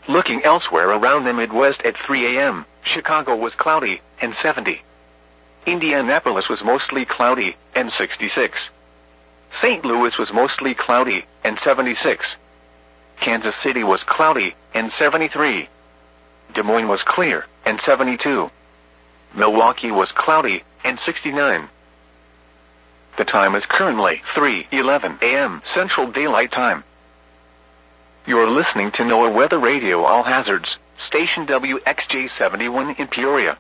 Looking elsewhere around the Midwest at 3 a.m., Chicago was cloudy and 70. Indianapolis was mostly cloudy and 66. St. Louis was mostly cloudy and 76. Kansas City was cloudy and 73. Des Moines was clear and 72. Milwaukee was cloudy and 69. The time is currently 3:11 a.m. Central Daylight Time. You're listening to NOAA Weather Radio All Hazards, station WXJ71 in Peoria.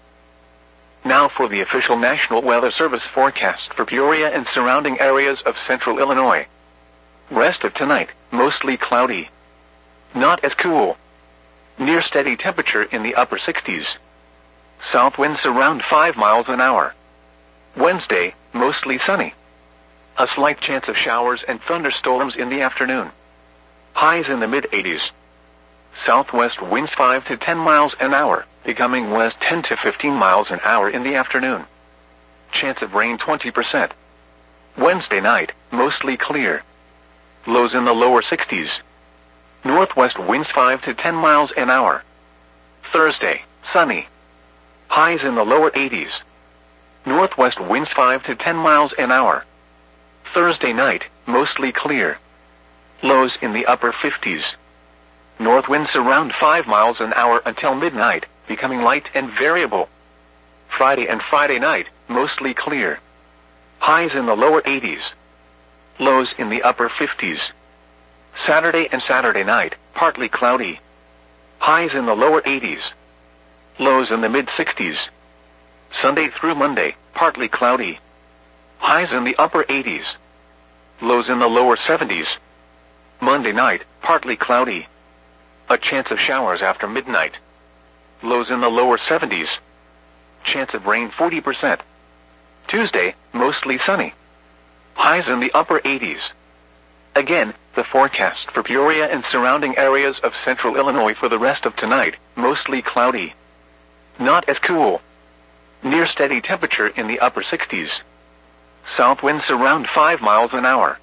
Now for the official National Weather Service forecast for Peoria and surrounding areas of central Illinois. Rest of tonight, mostly cloudy. Not as cool. Near steady temperature in the upper 60s. South winds around 5 miles an hour. Wednesday, mostly sunny. A slight chance of showers and thunderstorms in the afternoon. Highs in the mid-80s. Southwest winds 5 to 10 miles an hour, becoming west 10 to 15 miles an hour in the afternoon. Chance of rain 20%. Wednesday night, mostly clear. Lows in the lower 60s. Northwest winds 5 to 10 miles an hour. Thursday, sunny. Highs in the lower 80s. Northwest winds 5 to 10 miles an hour. Thursday night, mostly clear. Lows in the upper 50s. North winds around 5 miles an hour until midnight, becoming light and variable. Friday and Friday night, mostly clear. Highs in the lower 80s. Lows in the upper 50s. Saturday and Saturday night, partly cloudy. Highs in the lower 80s. Lows in the mid-60s. Sunday through Monday, partly cloudy. Highs in the upper 80s. Lows in the lower 70s. Monday night, partly cloudy. A chance of showers after midnight. Lows in the lower 70s. Chance of rain 40%. Tuesday, mostly sunny. Highs in the upper 80s. Again, the forecast for Peoria and surrounding areas of central Illinois for the rest of tonight, mostly cloudy. Not as cool. Near steady temperature in the upper 60s. South winds around 5 miles an hour.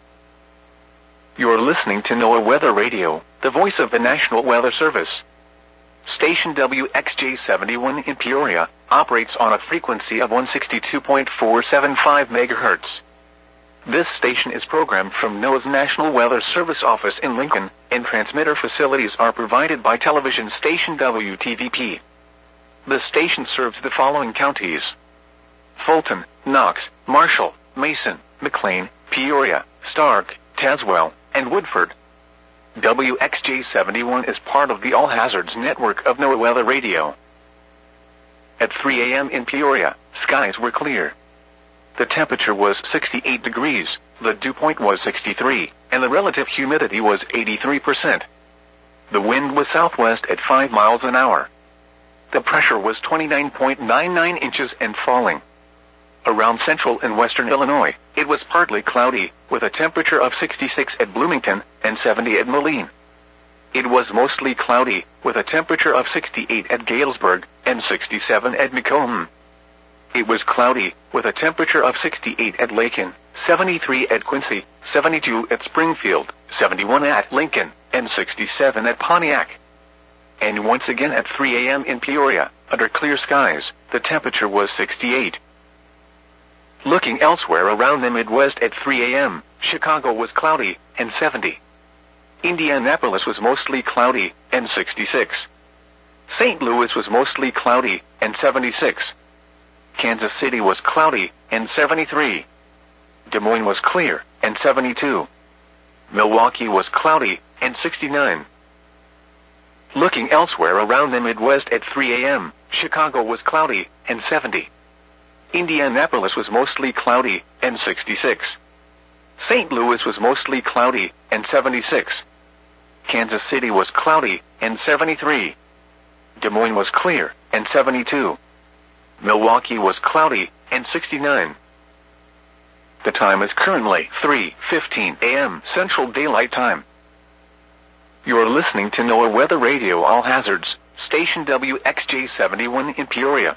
You're listening to NOAA Weather Radio, the voice of the National Weather Service. Station WXJ71 in Peoria operates on a frequency of 162.475 MHz. This station is programmed from NOAA's National Weather Service office in Lincoln, and transmitter facilities are provided by television station WTVP. The station serves the following counties: Fulton, Knox, Marshall, Mason, McLean, Peoria, Stark, Tazewell, and Woodford. WXJ71 is part of the All Hazards network of NOAA Weather Radio. At 3 a.m. in Peoria, skies were clear. The temperature was 68 degrees, the dew point was 63, and the relative humidity was 83%. The wind was southwest at 5 miles an hour. The pressure was 29.99 inches and falling. Around central and western Illinois, it was partly cloudy, with a temperature of 66 at Bloomington and 70 at Moline. It was mostly cloudy, with a temperature of 68 at Galesburg and 67 at Macomb. It was cloudy, with a temperature of 68 at Lakin, 73 at Quincy, 72 at Springfield, 71 at Lincoln, and 67 at Pontiac. And once again at 3 a.m. in Peoria, under clear skies, the temperature was 68. Looking elsewhere around the Midwest at 3 a.m., Chicago was cloudy and 70. Indianapolis was mostly cloudy and 66. St. Louis was mostly cloudy and 76. Kansas City was cloudy and 73. Des Moines was clear and 72. Milwaukee was cloudy and 69. Looking elsewhere around the Midwest at 3 a.m., Chicago was cloudy and 70. Indianapolis was mostly cloudy and 66. St. Louis was mostly cloudy and 76. Kansas City was cloudy and 73. Des Moines was clear and 72. Milwaukee was cloudy and 69. The time is currently 3:15 a.m. Central Daylight Time. You're listening to NOAA Weather Radio All Hazards, station WXJ71 in Peoria.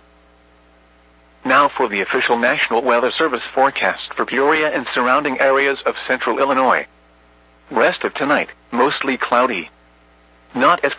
Now for the official National Weather Service forecast for Peoria and surrounding areas of central Illinois. Rest of tonight, mostly cloudy. Not as